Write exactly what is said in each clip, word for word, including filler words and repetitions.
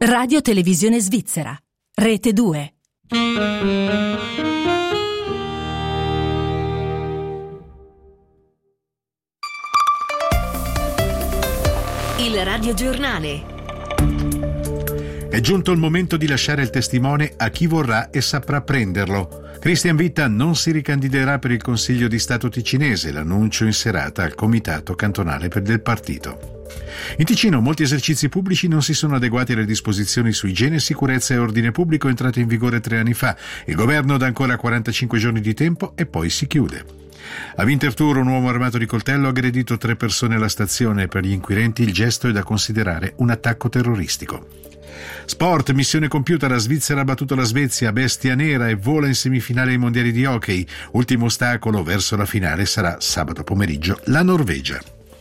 Radio Televisione Svizzera, Rete due. Il radiogiornale. È giunto il momento di lasciare il testimone a chi vorrà e saprà prenderlo. Christian Witta non si ricandiderà per il Consiglio di Stato ticinese, l'annuncio in serata al Comitato Cantonale del partito. In Ticino molti esercizi pubblici non si sono adeguati alle disposizioni su igiene, sicurezza e ordine pubblico entrate in vigore tre anni fa. Il governo dà ancora quarantacinque giorni di tempo e poi si chiude. A Winterthur un uomo armato di coltello ha aggredito tre persone alla stazione. Per gli inquirenti il gesto è da considerare un attacco terroristico. Sport, missione compiuta, la Svizzera ha battuto la Svezia, bestia nera, e vola in semifinale ai mondiali di hockey. Ultimo ostacolo verso la finale sarà sabato pomeriggio la Norvegia.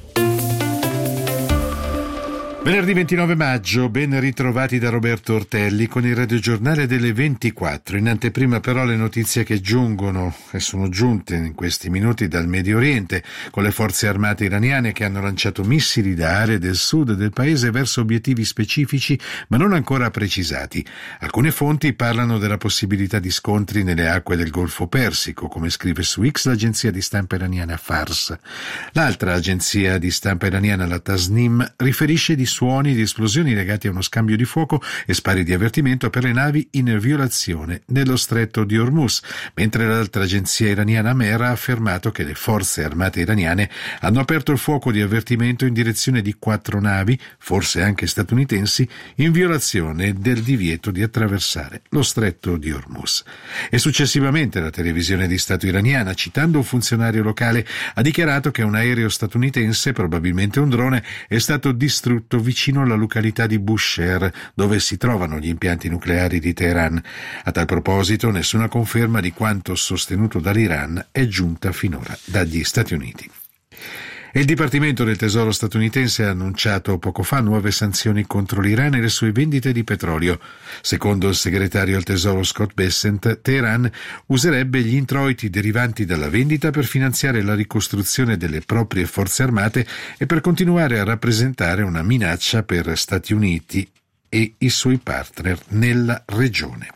Venerdì ventinove maggio, ben ritrovati da Roberto Ortelli con il radiogiornale delle ventiquattro. In anteprima però le notizie che giungono e sono giunte in questi minuti dal Medio Oriente, con le forze armate iraniane che hanno lanciato missili da aree del sud del paese verso obiettivi specifici ma non ancora precisati. Alcune fonti parlano della possibilità di scontri nelle acque del Golfo Persico, come scrive su X l'agenzia di stampa iraniana Fars. L'altra agenzia di stampa iraniana, la Tasnim, riferisce di suoni di esplosioni legati a uno scambio di fuoco e spari di avvertimento per le navi in violazione nello stretto di Hormuz, mentre l'altra agenzia iraniana Mer ha affermato che le forze armate iraniane hanno aperto il fuoco di avvertimento in direzione di quattro navi, forse anche statunitensi, in violazione del divieto di attraversare lo stretto di Hormuz. E successivamente la televisione di Stato iraniana, citando un funzionario locale, ha dichiarato che un aereo statunitense, probabilmente un drone, è stato distrutto vicino alla località di Bushehr, dove si trovano gli impianti nucleari di Teheran. A tal proposito, nessuna conferma di quanto sostenuto dall'Iran è giunta finora dagli Stati Uniti. E il Dipartimento del Tesoro statunitense ha annunciato poco fa nuove sanzioni contro l'Iran e le sue vendite di petrolio. Secondo il segretario al Tesoro Scott Bessent, Teheran userebbe gli introiti derivanti dalla vendita per finanziare la ricostruzione delle proprie forze armate e per continuare a rappresentare una minaccia per Stati Uniti e i suoi partner nella regione.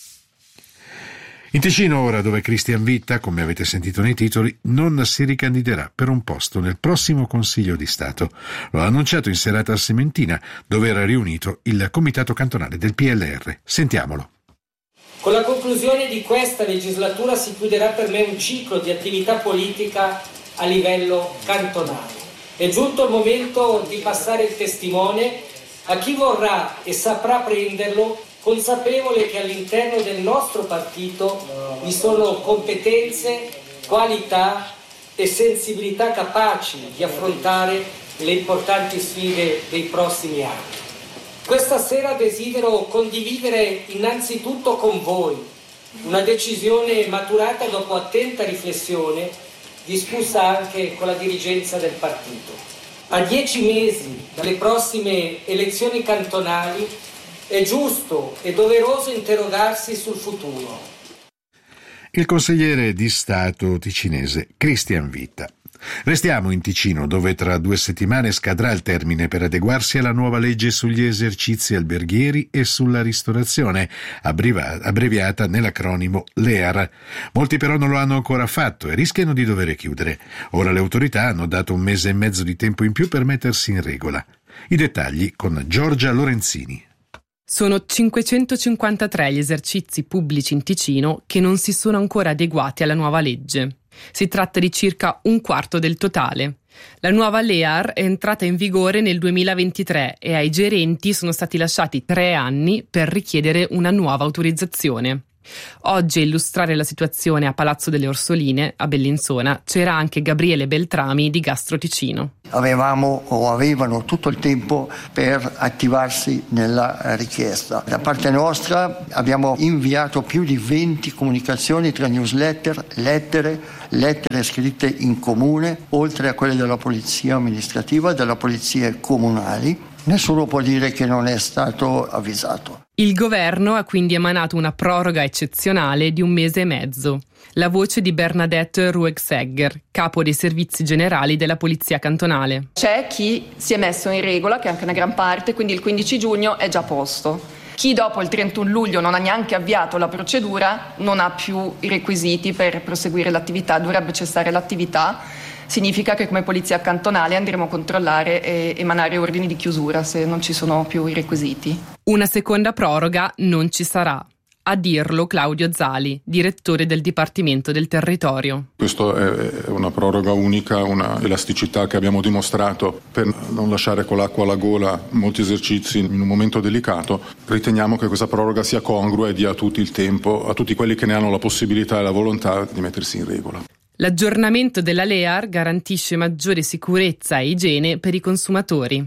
In Ticino ora, dove Christian Witta, come avete sentito nei titoli, non si ricandiderà per un posto nel prossimo Consiglio di Stato. Lo ha annunciato in serata a Sementina, dove era riunito il Comitato Cantonale del P L R. Sentiamolo. Con la conclusione di questa legislatura si chiuderà per me un ciclo di attività politica a livello cantonale. È giunto il momento di passare il testimone a chi vorrà e saprà prenderlo, consapevole che all'interno del nostro partito vi sono competenze, qualità e sensibilità capaci di affrontare le importanti sfide dei prossimi anni. Questa sera desidero condividere innanzitutto con voi una decisione maturata dopo attenta riflessione, discussa anche con la dirigenza del partito. A dieci mesi dalle prossime elezioni cantonali è giusto e doveroso interrogarsi sul futuro. Il consigliere di Stato ticinese Christian Witta. Restiamo in Ticino, dove tra due settimane scadrà il termine per adeguarsi alla nuova legge sugli esercizi alberghieri e sulla ristorazione, abbreviata nell'acronimo L E A R. Molti però non lo hanno ancora fatto e rischiano di dover chiudere. Ora le autorità hanno dato un mese e mezzo di tempo in più per mettersi in regola. I dettagli con Giorgia Lorenzini. Sono cinquecentocinquantatré gli esercizi pubblici in Ticino che non si sono ancora adeguati alla nuova legge. Si tratta di circa un quarto del totale. La nuova L E A R è entrata in vigore nel duemilaventitré e ai gerenti sono stati lasciati tre anni per richiedere una nuova autorizzazione. Oggi a illustrare la situazione a Palazzo delle Orsoline, a Bellinzona, c'era anche Gabriele Beltrami di Gastro Ticino. Avevamo o avevano tutto il tempo per attivarsi nella richiesta. Da parte nostra abbiamo inviato più di venti comunicazioni tra newsletter, lettere, lettere scritte in comune, oltre a quelle della polizia amministrativa e delle polizie comunali. Nessuno può dire che non è stato avvisato. Il governo ha quindi emanato una proroga eccezionale di un mese e mezzo. La voce di Bernadette Ruegsegger, capo dei servizi generali della Polizia Cantonale. C'è chi si è messo in regola, che è anche una gran parte, quindi il quindici giugno è già a posto. Chi dopo il trentuno luglio non ha neanche avviato la procedura non ha più i requisiti per proseguire l'attività, dovrebbe cessare l'attività. Significa che come Polizia Cantonale andremo a controllare e emanare ordini di chiusura se non ci sono più i requisiti. Una seconda proroga non ci sarà. A dirlo Claudio Zali, direttore del Dipartimento del Territorio. Questa è una proroga unica, una elasticità che abbiamo dimostrato per non lasciare con l'acqua alla gola molti esercizi in un momento delicato. Riteniamo che questa proroga sia congrua e dia a tutti il tempo, a tutti quelli che ne hanno la possibilità e la volontà di mettersi in regola. L'aggiornamento della L E A R garantisce maggiore sicurezza e igiene per i consumatori.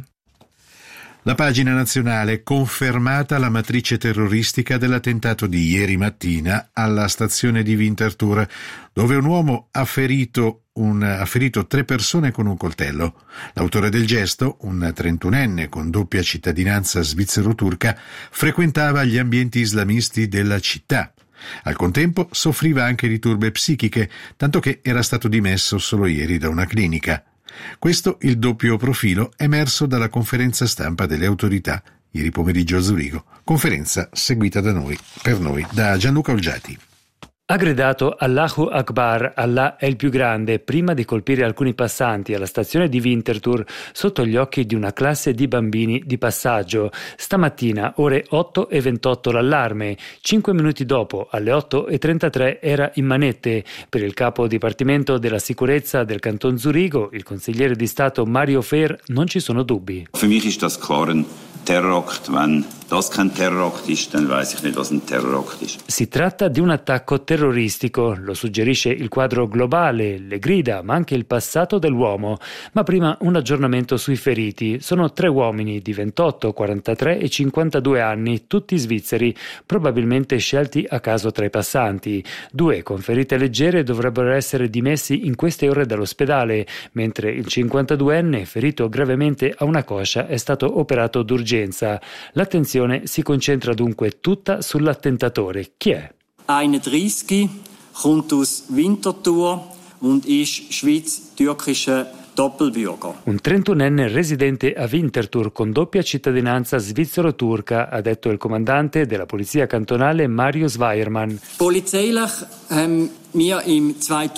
La pagina nazionale confermata la matrice terroristica dell'attentato di ieri mattina alla stazione di Winterthur, dove un uomo ha ferito, un, ha ferito tre persone con un coltello. L'autore del gesto, un trentunenne con doppia cittadinanza svizzero-turca, frequentava gli ambienti islamisti della città. Al contempo soffriva anche di turbe psichiche, tanto che era stato dimesso solo ieri da una clinica. Questo il doppio profilo emerso dalla conferenza stampa delle autorità ieri pomeriggio a Zurigo, conferenza seguita da noi, per noi, da Gianluca Olgiati. Ha gridato Allahu Akbar, Allah è il più grande, prima di colpire alcuni passanti alla stazione di Winterthur sotto gli occhi di una classe di bambini di passaggio. Stamattina, ore otto e ventotto l'allarme. Cinque minuti dopo, alle otto e trentatré, era in manette. Per il capo dipartimento della sicurezza del Canton Zurigo, il consigliere di Stato Mario Fehr, non ci sono dubbi. Für mich ist das klar ein Terrorakt. Wenn das kein Terrorakt ist, dann weiß ich nicht, was ein Terrorakt ist. Si tratta di un attacco terroristico, lo suggerisce il quadro globale, le grida, ma anche il passato dell'uomo. Ma prima un aggiornamento sui feriti. Sono tre uomini di ventotto, quarantatré e cinquantadue anni, tutti svizzeri, probabilmente scelti a caso tra i passanti. Due con ferite leggere dovrebbero essere dimessi in queste ore dall'ospedale, mentre il cinquantaduenne, ferito gravemente a una coscia, è stato operato d'urgenza. L'attenzione si concentra dunque tutta sull'attentatore. Chi è? einunddreißig, kommt aus Winterthur und ist schweiz-türkischer Doppelbürger. Un trentunenne residente a Winterthur con doppia cittadinanza svizzero-turca, ha detto il comandante della polizia cantonale Mario Zweiermann. Polizeilich ähm, wir im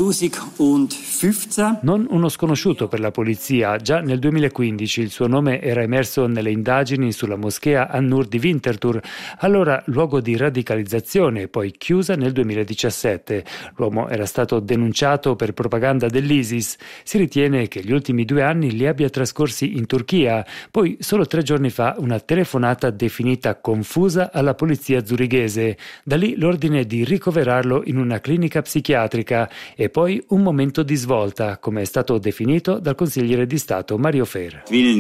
zweitausendfünfzehn. Non uno sconosciuto per la polizia, già nel duemilaquindici il suo nome era emerso nelle indagini sulla moschea An-Nur di Winterthur, allora luogo di radicalizzazione, poi chiusa nel duemiladiciassette. L'uomo era stato denunciato per propaganda dell'ISIS. Si ritiene che gli ultimi due anni li abbia trascorsi in Turchia, poi solo tre giorni fa una telefonata definita confusa alla polizia zurighese. Da lì l'ordine di ricoverarlo in una clinica psichiatrica e poi un momento di svolta, come è stato definito dal consigliere di Stato Mario Fehr.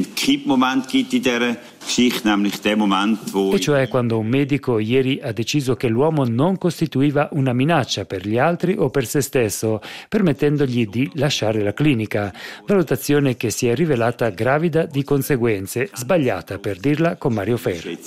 E cioè quando un medico ieri ha deciso che l'uomo non costituiva una minaccia per gli altri o per se stesso, permettendogli di lasciare la clinica. Valutazione che si è rivelata gravida di conseguenze, sbagliata per dirla con Mario Fehr.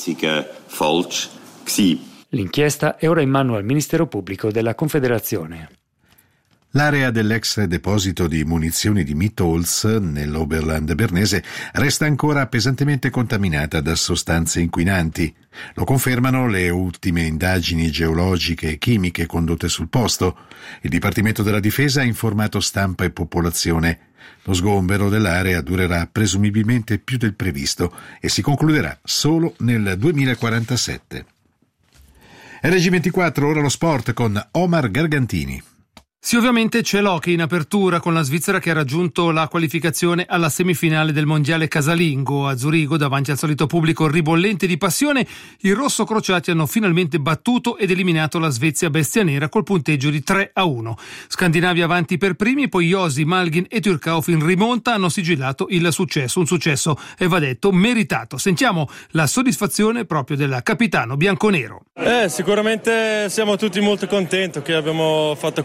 L'inchiesta è ora in mano al Ministero Pubblico della Confederazione. L'area dell'ex deposito di munizioni di Mitholz, nell'Oberland bernese, resta ancora pesantemente contaminata da sostanze inquinanti. Lo confermano le ultime indagini geologiche e chimiche condotte sul posto. Il Dipartimento della Difesa ha informato stampa e popolazione. Lo sgombero dell'area durerà presumibilmente più del previsto e si concluderà solo nel duemilaquarantasette. R G ventiquattro, ora lo sport con Omar Gargantini. Sì, ovviamente c'è l'hockey in apertura con la Svizzera che ha raggiunto la qualificazione alla semifinale del mondiale casalingo. A Zurigo, davanti al solito pubblico ribollente di passione, i rosso-crociati hanno finalmente battuto ed eliminato la Svezia bestia nera col punteggio di tre a uno. Scandinavia avanti per primi, poi Josi, Malgin e Turkauf in rimonta hanno sigillato il successo, un successo, e va detto, meritato. Sentiamo la soddisfazione proprio del capitano bianconero. Eh, sicuramente siamo tutti molto contenti che abbiamo fatto questo passo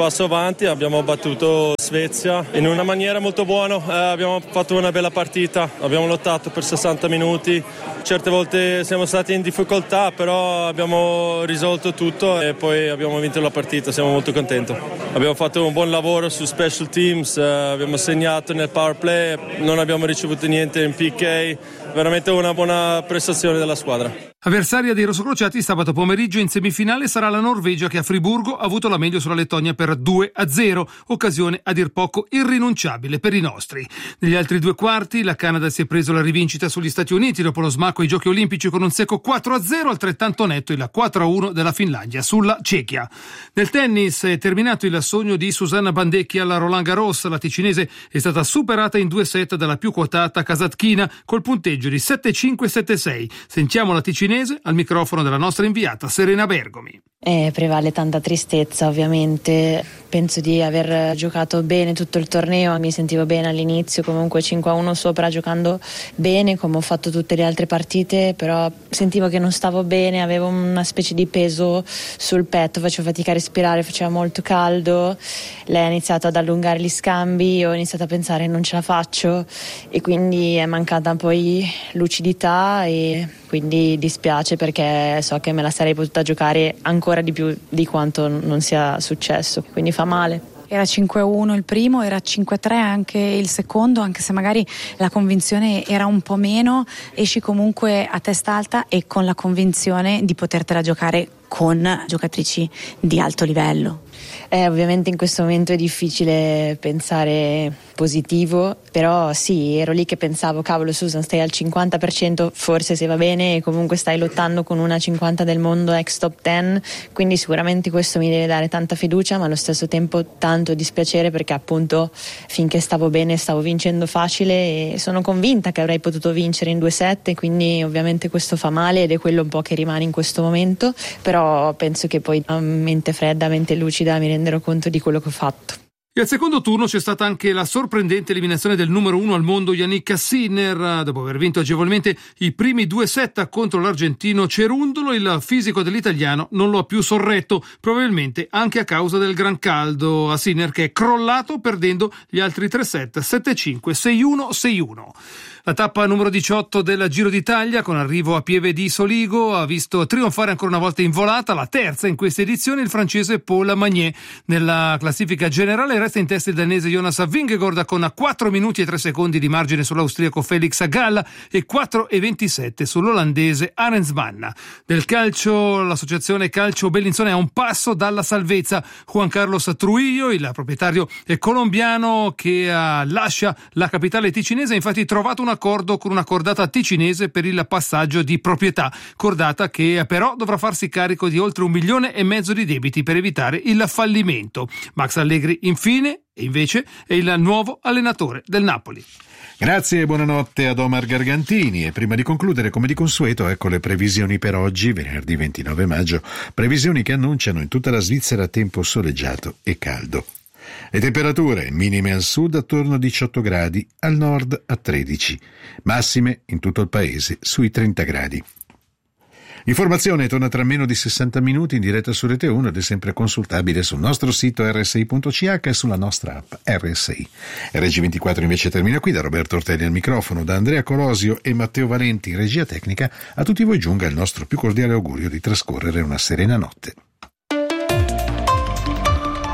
passo avanti, abbiamo battuto Svezia in una maniera molto buona, eh, abbiamo fatto una bella partita, abbiamo lottato per sessanta minuti, certe volte siamo stati in difficoltà però abbiamo risolto tutto e poi abbiamo vinto la partita, siamo molto contenti. Abbiamo fatto un buon lavoro su special teams, eh, abbiamo segnato nel power play, non abbiamo ricevuto niente in P K, veramente una buona prestazione della squadra. Avversaria dei rossocrociati sabato pomeriggio in semifinale sarà la Norvegia, che a Friburgo ha avuto la meglio sulla Lettonia per due a zero, occasione a dir poco irrinunciabile per i nostri. Negli altri due quarti la Canada si è preso la rivincita sugli Stati Uniti dopo lo smacco ai Giochi Olimpici con un secco quattro a zero, altrettanto netto il quattro a uno della Finlandia sulla Cechia. Nel tennis è terminato il sogno di Susanna Bandecchi alla Roland Garros, la ticinese è stata superata in due set dalla più quotata kazakhina col punteggio di sette cinque sette sei. Sentiamo la ticinese al microfono della nostra inviata Serena Bergomi. Eh, prevale tanta tristezza, ovviamente. Penso di aver giocato bene tutto il torneo, mi sentivo bene all'inizio, comunque cinque a uno sopra, giocando bene come ho fatto tutte le altre partite, però sentivo che non stavo bene, avevo una specie di peso sul petto, facevo fatica a respirare, faceva molto caldo. Lei ha iniziato ad allungare gli scambi, ho iniziato a pensare non ce la faccio e quindi è mancata poi lucidità e quindi dispiace perché so che me la sarei potuta giocare ancora di più di quanto non sia successo, quindi fa male. Era cinque a uno il primo, era cinque a tre anche il secondo, anche se magari la convinzione era un po' meno, esci comunque a testa alta e con la convinzione di potertela giocare con giocatrici di alto livello. Eh, ovviamente in questo momento è difficile pensare positivo, però sì, ero lì che pensavo, cavolo Susan, stai al cinquanta per cento, forse se va bene, e comunque stai lottando con una cinquanta del mondo ex top dieci, quindi sicuramente questo mi deve dare tanta fiducia, ma allo stesso tempo tanto dispiacere perché appunto finché stavo bene stavo vincendo facile e sono convinta che avrei potuto vincere in due set, quindi ovviamente questo fa male ed è quello un po' che rimane in questo momento, però penso che poi a mente fredda, a mente lucida mi renderò conto di quello che ho fatto. E al secondo turno c'è stata anche la sorprendente eliminazione del numero uno al mondo Jannik Sinner. Dopo aver vinto agevolmente i primi due set contro l'argentino Cerundolo, il fisico dell'italiano non lo ha più sorretto, probabilmente anche a causa del gran caldo a Sinner, che è crollato perdendo gli altri tre set sette cinque, sei uno, sei uno. La tappa numero diciotto del Giro d'Italia, con arrivo a Pieve di Soligo, ha visto trionfare ancora una volta in volata, la terza in questa edizione, il francese Paul Magnier. Nella classifica generale resta in testa il danese Jonas Vingegaard con quattro minuti e tre secondi di margine sull'austriaco Felix Galla e quattro e ventisette sull'olandese Arensman. Del calcio, l'associazione Calcio Bellinzona è a un passo dalla salvezza. Juan Carlos Trujillo, il proprietario colombiano che lascia la capitale ticinese, ha infatti trovato un accordo con una cordata ticinese per il passaggio di proprietà, cordata che però dovrà farsi carico di oltre un milione e mezzo di debiti per evitare il fallimento. Max Allegri infine e invece è il nuovo allenatore del Napoli. Grazie e buonanotte ad Omar Gargantini. E prima di concludere, come di consueto, ecco le previsioni per oggi, venerdì ventinove maggio, previsioni che annunciano in tutta la Svizzera tempo soleggiato e caldo. Le temperature minime al sud attorno a diciotto gradi, al nord a tredici, massime in tutto il paese sui trenta gradi. L'informazione torna tra meno di sessanta minuti in diretta su Rete uno ed è sempre consultabile sul nostro sito erre esse i punto c h e sulla nostra app erre esse i. erre gi ventiquattro invece termina qui. Da Roberto Ortelli al microfono, da Andrea Colosio e Matteo Valenti in regia tecnica, a tutti voi giunga il nostro più cordiale augurio di trascorrere una serena notte.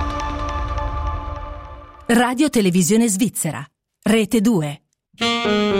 Radio Televisione Svizzera, Rete due.